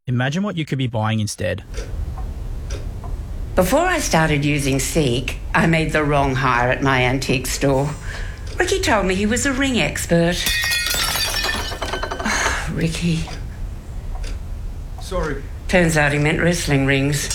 Imagine what you could be buying instead. Before I started using Seek, I made the wrong hire at my antique store. Ricky told me he was a ring expert. Ricky. Sorry. Turns out he meant wrestling rings.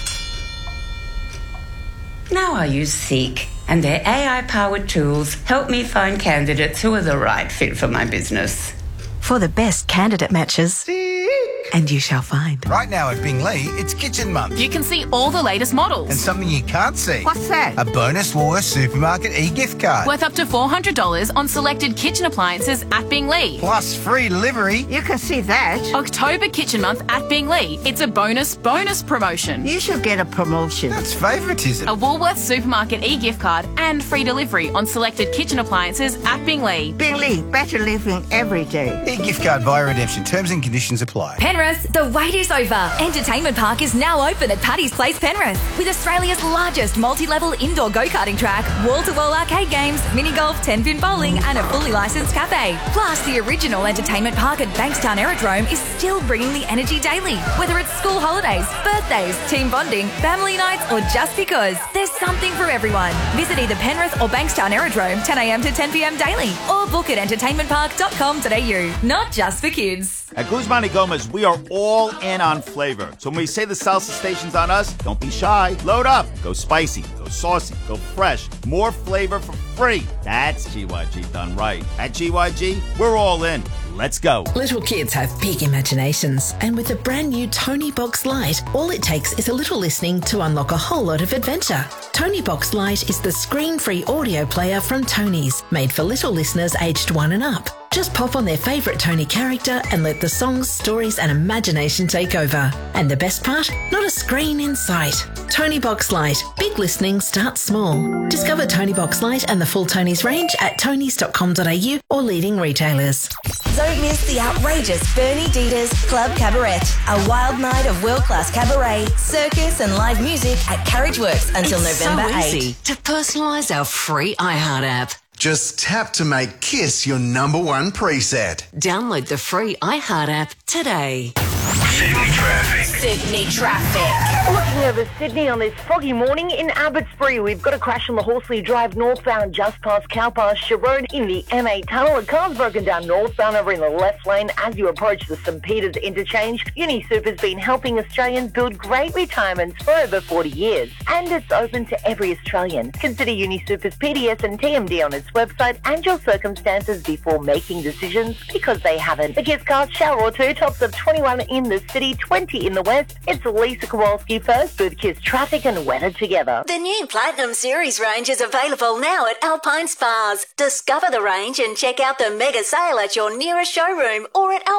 Now I use Seek, and their AI-powered tools help me find candidates who are the right fit for my business. For the best candidate matches. Seek. And you shall find. Right now at Bingley, it's Kitchen Month. You can see all the latest models. And something you can't see. What's that? A bonus Woolworths Supermarket e-gift card. Worth up to $400 on selected kitchen appliances at Bingley. Plus free delivery. You can see that. October Kitchen Month at Bingley. It's a bonus promotion. You should get a promotion. That's favouritism. A Woolworths Supermarket e-gift card and free delivery on selected kitchen appliances at Bingley. Bingley, better living every day. E-gift card via redemption. Terms and conditions apply. Penrith, the wait is over. Entertainment Park is now open at Paddy's Place, Penrith, with Australia's largest multi-level indoor go-karting track, wall-to-wall arcade games, mini-golf, 10-pin bowling and a fully licensed cafe. Plus, the original Entertainment Park at Bankstown Aerodrome is still bringing the energy daily. Whether it's school holidays, birthdays, team bonding, family nights or just because, there's something for everyone. Visit either Penrith or Bankstown Aerodrome 10am to 10pm daily or book at entertainmentpark.com.au. Not just for kids. At Guzman y Gomez, we are all in on flavor. So when we say the salsa station's on us, don't be shy. Load up. Go spicy, go saucy, go fresh. More flavor for free. That's GYG done right. At GYG, we're all in. Let's go. Little kids have big imaginations, and with a brand new Tony Box Lite, all it takes is a little listening to unlock a whole lot of adventure. Tony Box Lite is the screen-free audio player from Tony's, made for little listeners aged 1 and up. Just pop on their favourite Tony character and let the songs, stories and imagination take over. And the best part? Not a screen in sight. Tony Box Lite. Big listening starts small. Discover Tony Box Lite and the full Tony's range at tonys.com.au or leading retailers. Don't miss the outrageous Bernie Dieter's Club Cabaret, a wild night of world-class cabaret, circus and live music at Carriage Works until November 8. It's so easy to personalise our free iHeart app. Just tap to make Kiss your number one preset. Download the free iHeart app today. Sydney traffic. Sydney traffic. Looking over Sydney on this foggy morning in Abbotsbury, we've got a crash on the Horsley Drive northbound just past Cow Pasture Road in the M8 tunnel. A car's broken down northbound over in the left lane as you approach the St Peters interchange. UniSuper's been helping Australians build great retirements for over 40 years, and it's open to every Australian. Consider UniSuper's PDS and TMD on its website and your circumstances before making decisions, because they haven't. The Kiss Cast shower or two, tops of 21 in the city, 20 in the west. It's Lisa Kowalski first with Kiss traffic and weather together. The new Platinum Series range is available now at Alpine Spas. Discover the range and check out the mega sale at your nearest showroom or at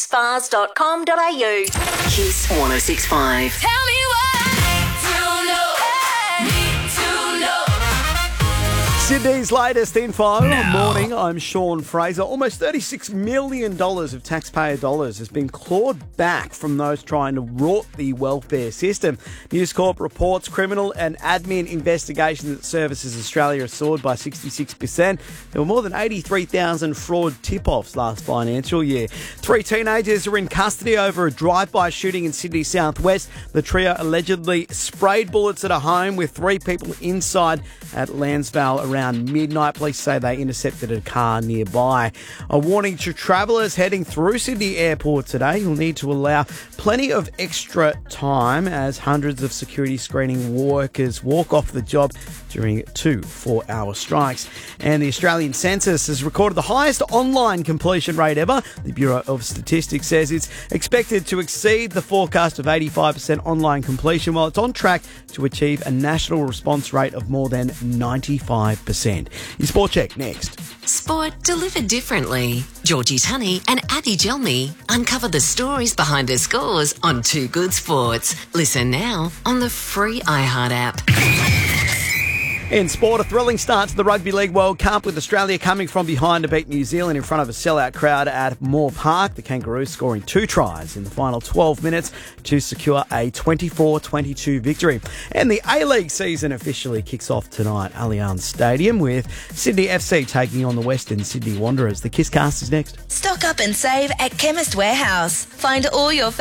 alpinespas.com.au. Kiss 106.5. Tell me why. Sydney's latest info. Morning, I'm Sean Fraser. Almost $36 million of taxpayer dollars has been clawed back from those trying to rot the welfare system. News Corp reports criminal and admin investigations at Services Australia have soared by 66%. There were more than 83,000 fraud tip-offs last financial year. 3 teenagers are in custody over a drive-by shooting in Sydney southwest. The trio allegedly sprayed bullets at a home with 3 people inside at Lansvale around midnight. Police say they intercepted a car nearby. A warning to travellers heading through Sydney Airport today. You'll need to allow plenty of extra time as hundreds of security screening workers walk off the job during 2 4-hour strikes. And the Australian Census has recorded the highest online completion rate ever. The Bureau of Statistics says it's expected to exceed the forecast of 85% online completion, while it's on track to achieve a national response rate of more than 95%. Your Sport Check next. Sport delivered differently. Georgie Tunney and Abby Gelmy uncover the stories behind the scores on Too Good Sports. Listen now on the free iHeart app. In sport, a thrilling start to the Rugby League World Cup with Australia coming from behind to beat New Zealand in front of a sellout crowd at Moore Park. The Kangaroos scoring 2 tries in the final 12 minutes to secure a 24-22 victory. And the A-League season officially kicks off tonight, Allianz Stadium, with Sydney FC taking on the Western Sydney Wanderers. The Kiss Cast is next. Stock up and save at Chemist Warehouse. Find all your